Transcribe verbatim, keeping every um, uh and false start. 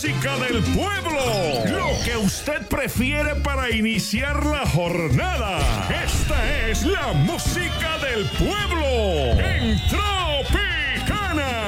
música del pueblo. Lo que usted prefiere para iniciar la jornada. Esta es la música del pueblo. Entramos